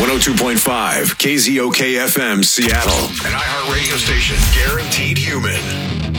102.5 KZOK FM Seattle. An iHeart radio station guaranteed human.